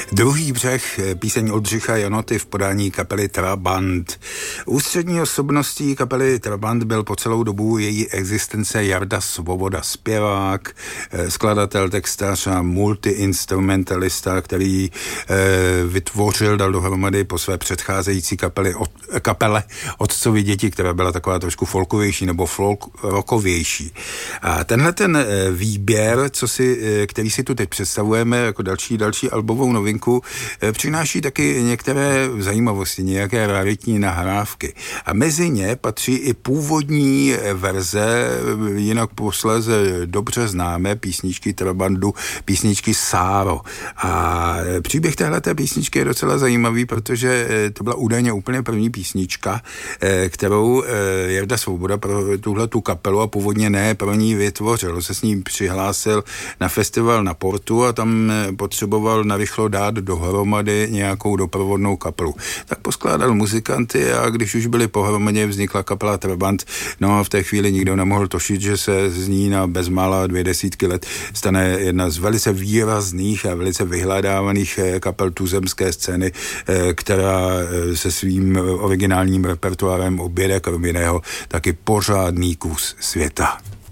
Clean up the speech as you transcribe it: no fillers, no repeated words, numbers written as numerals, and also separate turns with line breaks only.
Druhý břeh, píseň Oldřicha Janoty v podání kapely Trabant. Ústřední osobností kapely Trabant byl po celou dobu její existence Jarda Svoboda, zpěvák, skladatel, textař a multiinstrumentalista, který vytvořil, dal dohromady po své předcházející kapele Otcovi děti, která byla taková trošku folkovější nebo rockovější. A tenhle ten výběr, který si tu teď představujeme jako další albovou novinku, přináší taky některé zajímavosti, nějaké raritní nahrávky. A mezi ně patří i původní verze, jinak posléze dobře známé písničky Trabantu, písničky Sáro. A příběh téhleté písničky je docela zajímavý, protože to byla údajně úplně první písnička, kterou Jarda Svoboda pro tuhletu kapelu a původně ne pro ní vytvořil. Se s ním přihlásil na festival na Portu a tam potřeboval narychlo dát dohromady nějakou doprovodnou kapelu. Tak poskládal muzikanty a když už byli pohromadě, vznikla kapela Trabant. No a v té chvíli nikdo nemohl tušit, že se z ní na bezmála 20 let stane jedna z velice výrazných a velice vyhledávaných kapel tuzemské scény, která se svým originálním repertoárem objede, kromě jiného, taky pořádný kus světa.